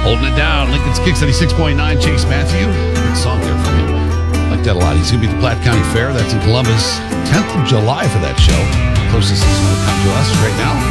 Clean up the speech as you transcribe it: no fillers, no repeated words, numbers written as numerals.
Holding it down. Lincoln's Kicks 96.9. Chase Matthew. Good song there from him. Like that a lot. He's going to be at the Platte County Fair. That's in Columbus. 10th of July for that show. Closest he's going to come to us right now.